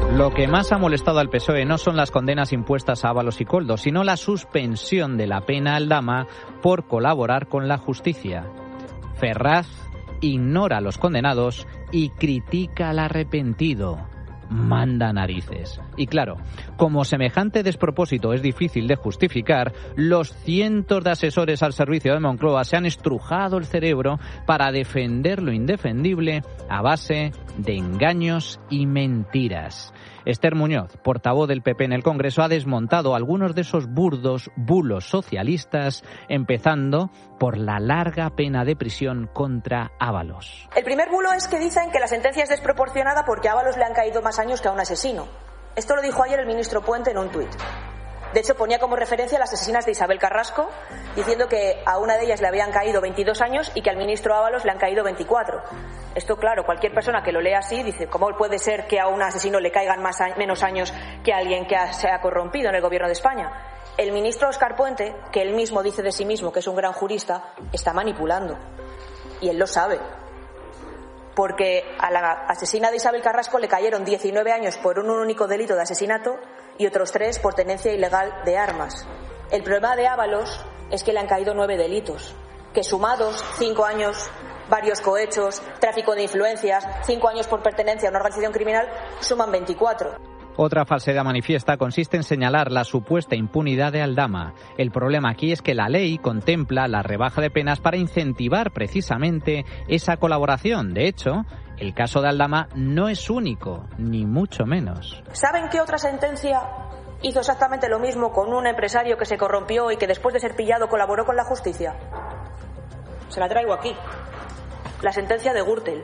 Lo que más ha molestado al PSOE no son las condenas impuestas a Ábalos y Koldo, sino la suspensión de la pena a Aldama por colaborar con la justicia. Ferraz ignora a los condenados y critica al arrepentido. Manda narices. Y claro, como semejante despropósito es difícil de justificar, los cientos de asesores al servicio de Moncloa se han estrujado el cerebro para defender lo indefendible a base de engaños y mentiras. Esther Muñoz, portavoz del PP en el Congreso, ha desmontado algunos de esos burdos bulos socialistas, empezando por la larga pena de prisión contra Ábalos. El primer bulo es que dicen que la sentencia es desproporcionada porque a Ábalos le han caído más años que a un asesino. Esto lo dijo ayer el ministro Puente en un tuit. De hecho, ponía como referencia a las asesinas de Isabel Carrasco, diciendo que a una de ellas le habían caído 22 años y que al ministro Ábalos le han caído 24. Esto, claro, cualquier persona que lo lea así dice, ¿cómo puede ser que a un asesino le caigan menos años que a alguien que se ha corrompido en el gobierno de España? El ministro Óscar Puente, que él mismo dice de sí mismo que es un gran jurista, está manipulando. Y él lo sabe. Porque a la asesina de Isabel Carrasco le cayeron 19 años por un único delito de asesinato y otros 3 por tenencia ilegal de armas. El problema de Ábalos es que le han caído 9 delitos, que sumados 5 años, varios cohechos, tráfico de influencias, 5 años por pertenencia a una organización criminal, suman 24. Otra falsedad manifiesta consiste en señalar la supuesta impunidad de Aldama. El problema aquí es que la ley contempla la rebaja de penas para incentivar precisamente esa colaboración. De hecho, el caso de Aldama no es único, ni mucho menos. ¿Saben qué otra sentencia hizo exactamente lo mismo con un empresario que se corrompió y que después de ser pillado colaboró con la justicia? Se la traigo aquí. La sentencia de Gürtel.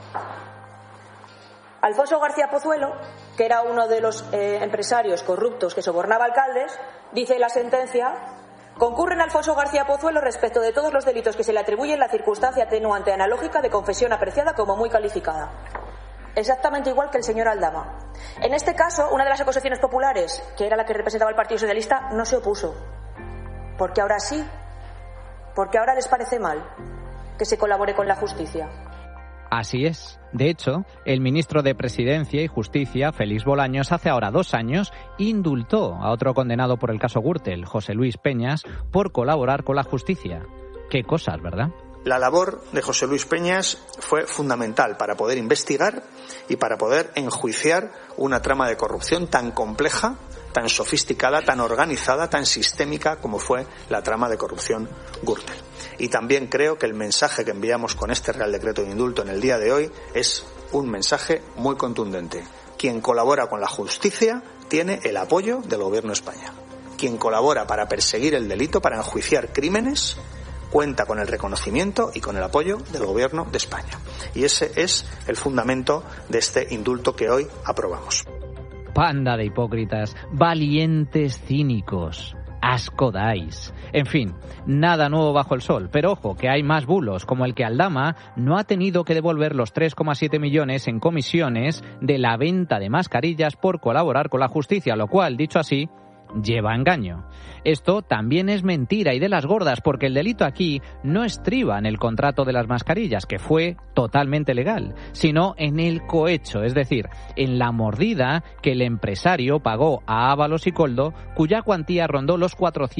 Alfonso García Pozuelo, que era uno de los empresarios corruptos que sobornaba alcaldes, dice la sentencia: concurre en Alfonso García Pozuelo respecto de todos los delitos que se le atribuyen la circunstancia atenuante analógica de confesión apreciada como muy calificada. Exactamente igual que el señor Aldama. En este caso, una de las acusaciones populares, que era la que representaba el Partido Socialista, no se opuso. Porque ahora sí, porque ahora les parece mal que se colabore con la justicia. Así es. De hecho, el ministro de Presidencia y Justicia, Félix Bolaños, hace ahora 2 años indultó a otro condenado por el caso Gürtel, José Luis Peñas, por colaborar con la justicia. Qué cosas, ¿verdad? La labor de José Luis Peñas fue fundamental para poder investigar y para poder enjuiciar una trama de corrupción tan compleja, tan sofisticada, tan organizada, tan sistémica como fue la trama de corrupción Gürtel. Y también creo que el mensaje que enviamos con este Real Decreto de Indulto en el día de hoy es un mensaje muy contundente. Quien colabora con la justicia tiene el apoyo del Gobierno de España. Quien colabora para perseguir el delito, para enjuiciar crímenes, cuenta con el reconocimiento y con el apoyo del Gobierno de España. Y ese es el fundamento de este indulto que hoy aprobamos. Panda de hipócritas, valientes cínicos, asco dais. En fin, nada nuevo bajo el sol, pero ojo que hay más bulos, como el que Aldama no ha tenido que devolver los 3,7 millones en comisiones de la venta de mascarillas por colaborar con la justicia, lo cual, dicho así, lleva engaño. Esto también es mentira y de las gordas, porque el delito aquí no estriba en el contrato de las mascarillas, que fue totalmente legal, sino en el cohecho, es decir, en la mordida que el empresario pagó a Ábalos y Koldo, cuya cuantía rondó los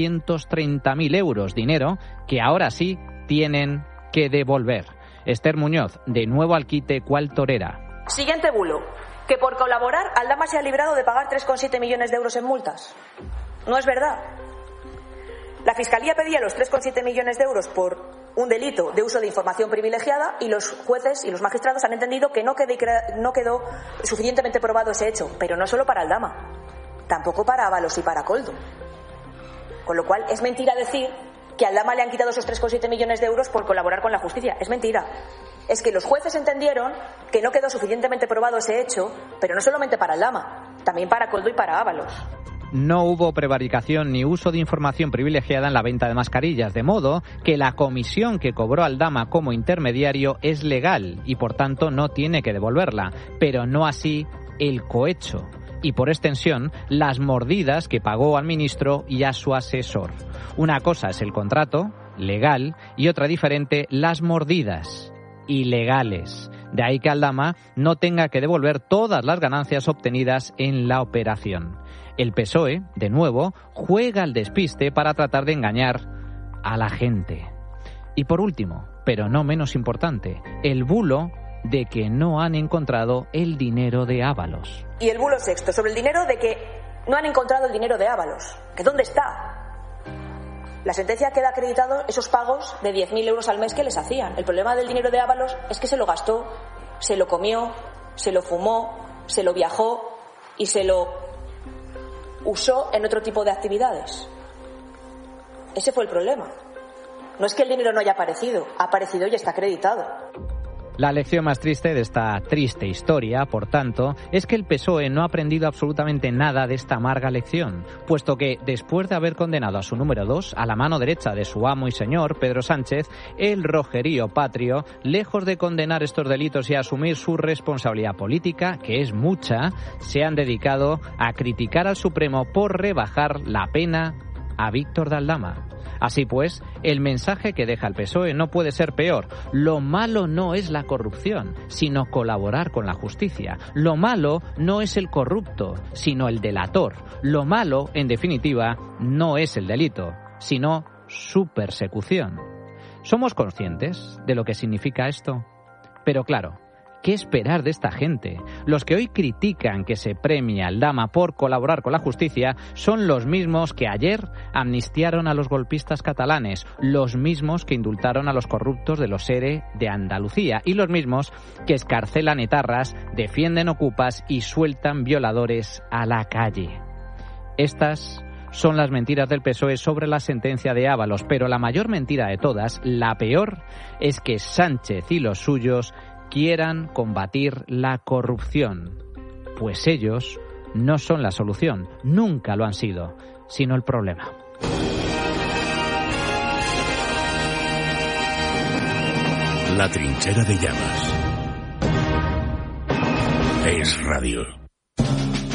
430.000 euros, dinero que ahora sí tienen que devolver. Esther Muñoz, de nuevo al quite, ¿cuál torera? Siguiente bulo. Que por colaborar Aldama se ha librado de pagar 3,7 millones de euros en multas. No es verdad. La Fiscalía pedía los 3,7 millones de euros por un delito de uso de información privilegiada y los jueces y los magistrados han entendido que no quedó suficientemente probado ese hecho, pero no solo para Aldama, tampoco para Ábalos y para Koldo. Con lo cual es mentira decir que a Aldama le han quitado esos 3,7 millones de euros por colaborar con la justicia. Es mentira. Es que los jueces entendieron que no quedó suficientemente probado ese hecho, pero no solamente para Aldama, también para Koldo y para Ábalos. No hubo prevaricación ni uso de información privilegiada en la venta de mascarillas, de modo que la comisión que cobró Aldama como intermediario es legal y por tanto no tiene que devolverla, pero no así el cohecho y por extensión las mordidas que pagó al ministro y a su asesor. Una cosa es el contrato, legal, y otra diferente, las mordidas, ilegales. De ahí que Aldama no tenga que devolver todas las ganancias obtenidas en la operación. El PSOE, de nuevo, juega al despiste para tratar de engañar a la gente. Y por último, pero no menos importante, el bulo de que no han encontrado el dinero de Ábalos. Y el bulo sexto, sobre el dinero de que no han encontrado el dinero de Ábalos. ¿Que dónde está? La sentencia queda acreditado esos pagos de 10.000 euros al mes que les hacían. El problema del dinero de Ábalos es que se lo gastó, se lo comió, se lo fumó, se lo viajó y se lo usó en otro tipo de actividades. Ese fue el problema. No es que el dinero no haya aparecido, ha aparecido y está acreditado. La lección más triste de esta triste historia, por tanto, es que el PSOE no ha aprendido absolutamente nada de esta amarga lección, puesto que, después de haber condenado a su número 2, a la mano derecha de su amo y señor, Pedro Sánchez, el rojerío patrio, lejos de condenar estos delitos y asumir su responsabilidad política, que es mucha, se han dedicado a criticar al Supremo por rebajar la pena a Víctor de Aldama. Así pues, el mensaje que deja el PSOE no puede ser peor. Lo malo no es la corrupción, sino colaborar con la justicia. Lo malo no es el corrupto, sino el delator. Lo malo, en definitiva, no es el delito, sino su persecución. ¿Somos conscientes de lo que significa esto? Pero claro, ¿qué esperar de esta gente? Los que hoy critican que se premie a Aldama por colaborar con la justicia son los mismos que ayer amnistiaron a los golpistas catalanes, los mismos que indultaron a los corruptos de los ERE de Andalucía y los mismos que excarcelan etarras, defienden ocupas y sueltan violadores a la calle. Estas son las mentiras del PSOE sobre la sentencia de Ábalos, pero la mayor mentira de todas, la peor, es que Sánchez y los suyos quieran combatir la corrupción, pues ellos no son la solución, nunca lo han sido, sino el problema. La trinchera de llamas. Es radio.